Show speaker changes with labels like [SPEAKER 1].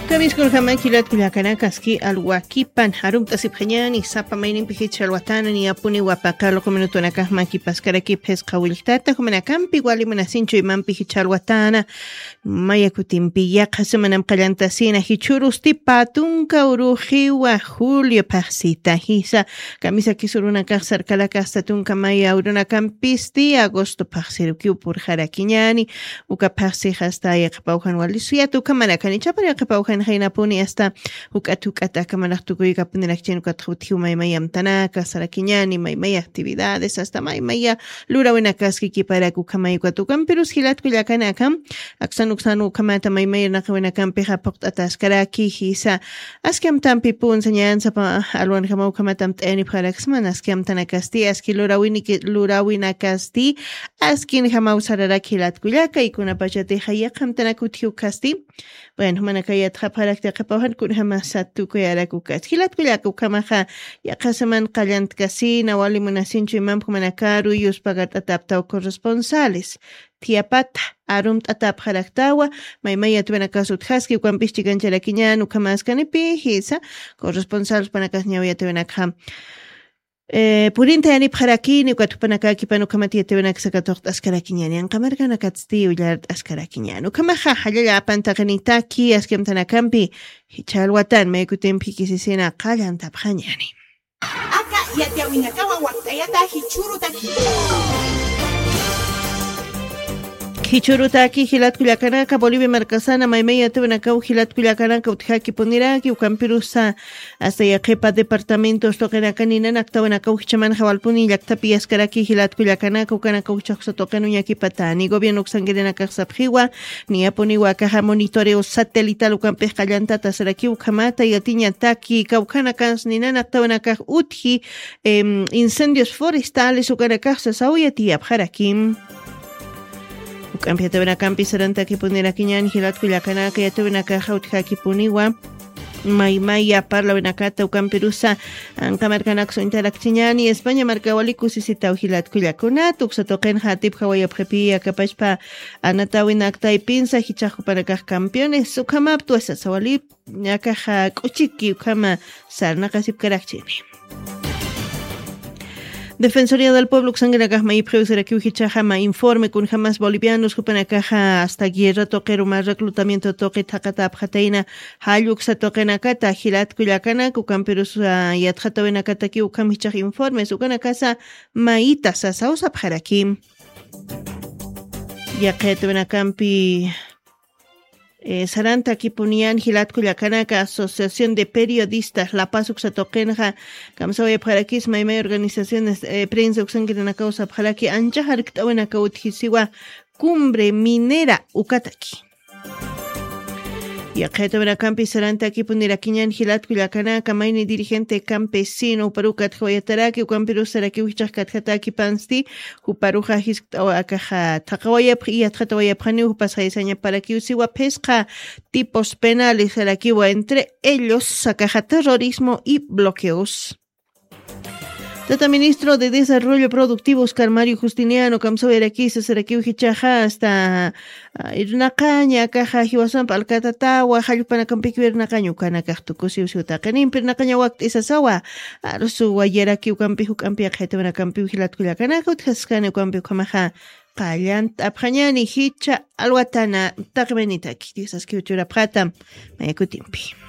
[SPEAKER 1] Kabishkun Hamakilat Kuyakanakaski al Wakipan Harum Tasiphañani Sapa Mainin Pihicha al Watana ni Apuni Wapakalo Comenutonaka Maki Paskaraki Pesca Wiltata Humanacampi Walimunasincho y Mampi Hichal Watana Mayakutimpi Yakasemanam Kalantasina Hichurus Tipatunka Urujiwa Julio Pasita Hisa Camisa Kisuruna Kasar Kalakasta Tunka Maya Uruna Campisti Agosto Pasirukiu por Harakiñani Uka Pasi hasta Yakapauhan Walisuya Tukamanakani Chapara Kapauhan Haina puni hasta ukata kamanaktukuy kapunilakchinu katjuthiu mayam tanaka sarakiñani may actividades hasta may lurawina kaski para kukamay kwatukan pero hilat kuyakanakam aksanuksanu kamata may nakawina kampi hapok ataskaraki hisa askiam tampi pun enseñanza pa alwan kamau kamatam teni paraksman askiam tanakasti aski lurawina kasti askin kamau sararaki hilat kuyaka y kuna pachate hayakam tanakuthiu kasti bueno manakaya parakta kapauhan kun hamasatu kuyarakukas hilat kuyaku kamaha yakasaman qalant kasina wali munasinchu imam manakaru yus pagat ataptaw corresponsales tiapata arum atap haraktawa maymaya tuena kasut haski kwampisti ganchalakiñan ukamaskanipi hisa corresponsales panakasñawya tuena kham purinta yani parakini ukatupanakaki panukamati tuena kasakatoq askarakiñani anqamarkana katsti ullar askarakiñani ukamaha hallalla pantaganitaki askemtanakampi hichalwatan maykutempi kisisina qallan taphañani
[SPEAKER 2] aka yatiawinakawan waqtayata hichurutaki
[SPEAKER 1] Hichurutaki hilat kuyakanaka Bolivia markasana maymaya tuvenakau hilat kuyakanaka utjaki poniraki ukampirusa hasta yakepa departamentos tokenakani nanaktawenakau hichaman hawalpuni yaktapi askaraki hilat kuyakanaka ukanaka uchaksa tokenu yakipatani gobierno xangirenaka sapjiwa ni aponiwa kaha monitoreo satelital ukampejkallantata saraki ukamata yatiña taki kaukanaka ni nanaktawenaka utji incendios forestales ukanaka sasauya tiapjarakim Campiate campi saranta que ponera quiñan hilat kuyakana que ya tuve una caja utjaki puniwa Maymaya parla benacata ukampirusa ankamarkanaxo interactiñani España markawalikus isita uhilat kuyakuna tuxatoqen hatip hawaya prepi kapashpa anatawinakta y pinza hichajo para kaj campeones sukamaptu esa sawali ñakaja kuchiki ukama sarnaqasip karakchini Defensoría del Pueblo Xanguinacaj may preusera que uhichajama informe con jamás bolivianos kupanakaja hasta guerra toquero más reclutamiento toque takata abjateina hayuk sa toqenakata hilat kuyakana kukamperus yatjatawenakata ki ukamichaj informes ukanakasa maita sasausa bjarakim yaqetewenakampi Saranta Kipunian Hilat Kuyakanaka Asociación de Periodistas La Paz Uxatokenja Kamsawaya Parakis Maymay Organizaciones Prensa Uxanguina Causa Paraki Anja Harktawena Kautjisiwa Cumbre Minera Ukataki Yaqetawena Campi Saranta Kipunirakiñan Hilat Kuyakanaka Mayni dirigente campesino Parukat Hoyataraki Ukampirusaraki Uchakataki Pansti Uparuja Hiskawakaja Takawaya Yatratawaya Pani Upasaisaña para que usiwa pesca tipos penales arakiwa entre ellos sacaja terrorismo y bloqueos. Tata Ministro de Desarrollo Productivo Oscar Mario Justiniano Kamsoveraki Sasaraki Uhichaja hasta Irnakaña Caja Hiwasan Palcatatawa Hayupanakampiku Irnakañu Kanakaktukusi Usiutakanim Pirnakaña Wakt Isasawa Arsu Wayeraki Ukampihu Kampia Hetevana Kampiu Hilatkuyakanaka Utkaskane Ukampiu Kamaja Qallant Abhañani Hicha Alwatana Tagmenitaki Disaski Uchura Pratam Mayakutimpi